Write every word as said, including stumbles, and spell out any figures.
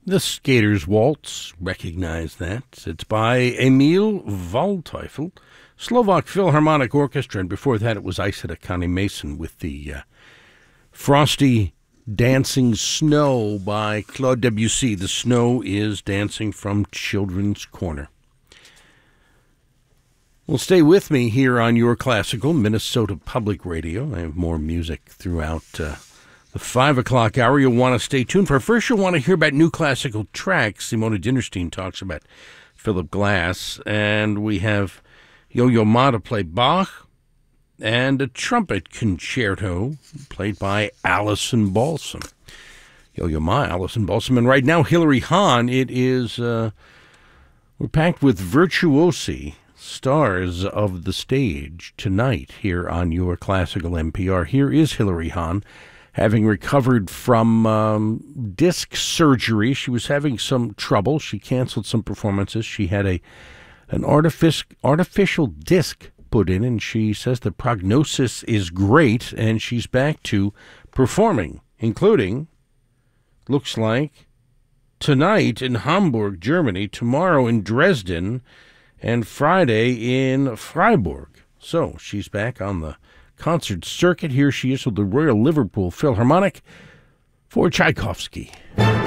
The Skater's Waltz, recognize that. It's by Emil Waldteufel, Slovak Philharmonic Orchestra, and before that it was Isetta Connie Mason with the uh, Frosty Dancing Snow by Claude Debussy. The snow is dancing from Children's Corner. Well, stay with me here on your classical Minnesota Public Radio. I have more music throughout uh, the five o'clock hour. You'll want to stay tuned for. First, you'll want to hear about new classical tracks. Simona Dinnerstein talks about Philip Glass, and we have Yo-Yo Ma to play Bach, and a trumpet concerto played by Allison Balsam. Yo-Yo Ma, Allison Balsam, and right now Hilary Hahn. It is uh, we're packed with virtuosi, stars of the stage tonight here on your classical N P R. Here is Hilary Hahn, having recovered from um, disc surgery. She was having some trouble. She canceled some performances. She had a an artific- artificial disc put in, and she says the prognosis is great, and she's back to performing, including, looks like, tonight in Hamburg, Germany, tomorrow in Dresden, and Friday in Freiburg. So she's back on the concert circuit. Here she is with the Royal Liverpool Philharmonic for Tchaikovsky.